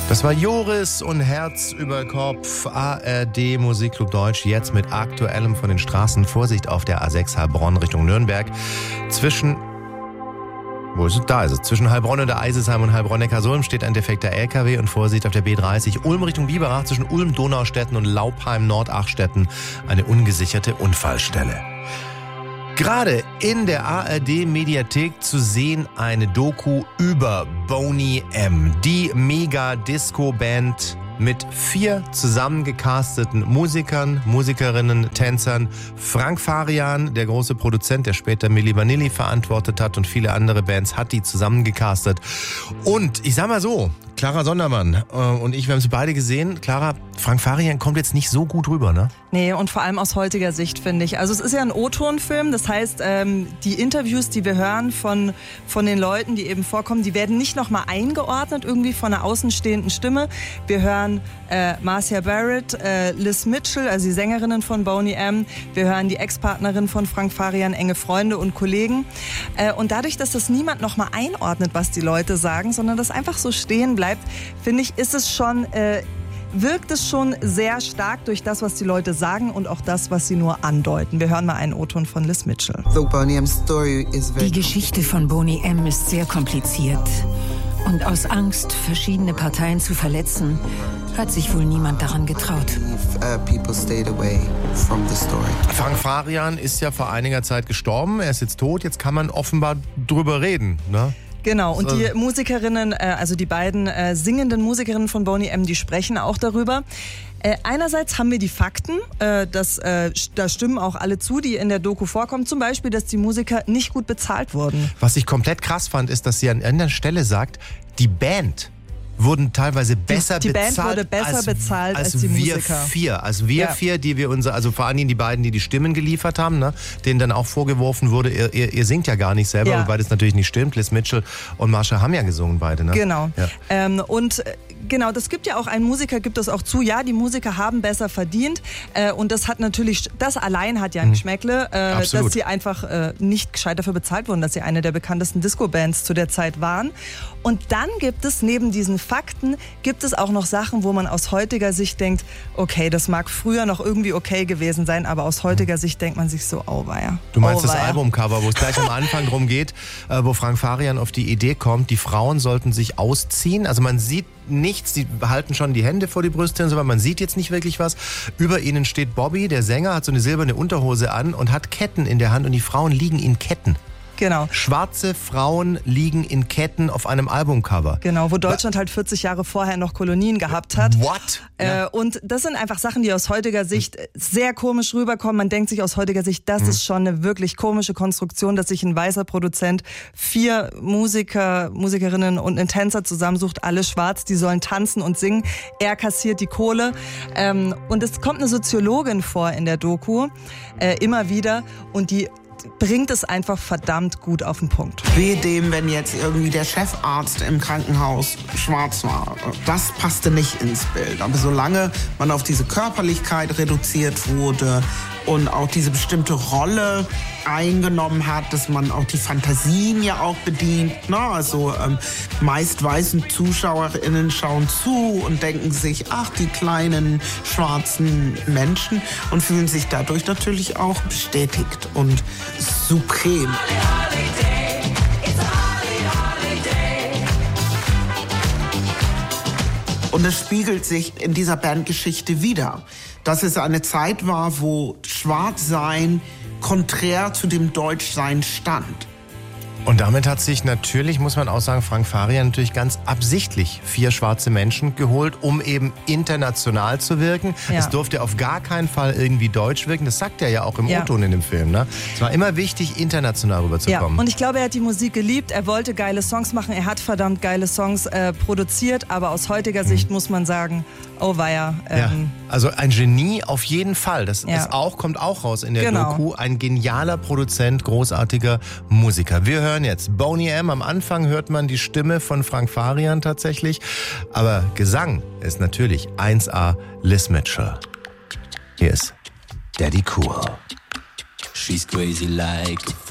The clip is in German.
Das war Joris und Herz über Kopf, ARD Musikclub Deutsch, jetzt mit Aktuellem von den Straßen. Vorsicht auf der A6 Heilbronn Richtung Nürnberg. Zwischen Heilbronn und der Eisesheim und Heilbronn-Neckarsulm steht ein defekter LKW und Vorsicht auf der B30 Ulm Richtung Biberach zwischen Ulm-Donaustetten und Laupheim-Nordachstetten eine ungesicherte Unfallstelle. Gerade in der ARD-Mediathek zu sehen eine Doku über Boney M., die Mega-Disco-Band mit 4 zusammengecasteten Musikern, Musikerinnen, Tänzern. Frank Farian, der große Produzent, der später Milli Vanilli verantwortet hat und viele andere Bands, hat die zusammengecastet. Und ich sag mal so, Clara Sondermann und ich, wir haben sie beide gesehen. Clara, Frank Farian kommt jetzt nicht so gut rüber, ne? Nee, und vor allem aus heutiger Sicht, finde ich. Also es ist ja ein O-Ton-Film, das heißt, die Interviews, die wir hören von den Leuten, die eben vorkommen, die werden nicht nochmal eingeordnet irgendwie von einer außenstehenden Stimme. Wir hören Marcia Barrett, Liz Mitchell, also die Sängerinnen von Boney M. Wir hören die Ex-Partnerin von Frank Farian, enge Freunde und Kollegen. Und dadurch, dass das niemand nochmal einordnet, was die Leute sagen, sondern das einfach so stehen bleibt, finde ich, ist es schon... wirkt es schon sehr stark durch das, was die Leute sagen und auch das, was sie nur andeuten. Wir hören mal einen O-Ton von Liz Mitchell. Die Geschichte von Boney M. ist sehr kompliziert. Und aus Angst, verschiedene Parteien zu verletzen, hat sich wohl niemand daran getraut. Frank Farian ist ja vor einiger Zeit gestorben. Er ist jetzt tot. Jetzt kann man offenbar drüber reden, ne? Genau, und die Musikerinnen, also die beiden singenden Musikerinnen von Boney M., die sprechen auch darüber. Einerseits haben wir die Fakten, da stimmen auch alle zu, die in der Doku vorkommen. Zum Beispiel, dass die Musiker nicht gut bezahlt wurden. Was ich komplett krass fand, ist, dass sie an einer Stelle sagt, die Band wurden teilweise besser bezahlt. Die Band wurde besser bezahlt als die Musiker. Als wir vier, die wir also vor allen Dingen die beiden, die Stimmen geliefert haben, ne, denen dann auch vorgeworfen wurde, ihr singt ja gar nicht selber, wobei das natürlich nicht stimmt. Liz Mitchell und Marsha haben ja gesungen beide, ne? Genau. Ja. Genau, das gibt ja auch, ein Musiker gibt das auch zu, ja, die Musiker haben besser verdient und das hat natürlich, das allein hat ja ein Geschmäckle, dass sie einfach nicht gescheit dafür bezahlt wurden, dass sie eine der bekanntesten Disco-Bands zu der Zeit waren. Und dann gibt es, neben diesen Fakten, gibt es auch noch Sachen, wo man aus heutiger Sicht denkt, okay, das mag früher noch irgendwie okay gewesen sein, aber aus heutiger Sicht denkt man sich so, auweia. Du meinst das Albumcover, wo es gleich am Anfang drum geht, wo Frank Farian auf die Idee kommt, die Frauen sollten sich ausziehen, also man sieht nichts, die halten schon die Hände vor die Brüste, aber man sieht jetzt nicht wirklich was. Über ihnen steht Bobby, der Sänger, hat so eine silberne Unterhose an und hat Ketten in der Hand und die Frauen liegen in Ketten. Genau. Schwarze Frauen liegen in Ketten auf einem Albumcover. Genau, wo Deutschland halt 40 Jahre vorher noch Kolonien gehabt hat. What? Und das sind einfach Sachen, die aus heutiger Sicht sehr komisch rüberkommen. Man denkt sich aus heutiger Sicht, das ist schon eine wirklich komische Konstruktion, dass sich ein weißer Produzent 4 Musiker, Musikerinnen und einen Tänzer zusammensucht, alle schwarz, die sollen tanzen und singen. Er kassiert die Kohle. Und es kommt eine Soziologin vor in der Doku, immer wieder, und die bringt es einfach verdammt gut auf den Punkt. Wehe dem, wenn jetzt irgendwie der Chefarzt im Krankenhaus schwarz war. Das passte nicht ins Bild. Aber solange man auf diese Körperlichkeit reduziert wurde und auch diese bestimmte Rolle eingenommen hat, dass man auch die Fantasien ja auch bedient. Na, also meist weißen ZuschauerInnen schauen zu und denken sich, ach, die kleinen schwarzen Menschen, und fühlen sich dadurch natürlich auch bestätigt und suprem. Und es spiegelt sich in dieser Bandgeschichte wider, dass es eine Zeit war, wo Schwarzsein konträr zu dem Deutschsein stand. Und damit hat sich natürlich, muss man auch sagen, Frank Farian natürlich ganz absichtlich 4 schwarze Menschen geholt, um eben international zu wirken. Ja. Es durfte auf gar keinen Fall irgendwie deutsch wirken. Das sagt er ja auch im O-Ton in dem Film, ne? Es war immer wichtig, international rüberzukommen. Ja, und ich glaube, er hat die Musik geliebt. Er wollte geile Songs machen. Er hat verdammt geile Songs produziert. Aber aus heutiger Sicht muss man sagen, oh weia. Also ein Genie auf jeden Fall. Das ist auch, kommt auch raus in der Doku. Ein genialer Produzent, großartiger Musiker. Wir hören jetzt Boney M. Am Anfang hört man die Stimme von Frank Farian tatsächlich. Aber Gesang ist natürlich 1A Liz Mitchell. Hier ist Daddy Cool. She's crazy like a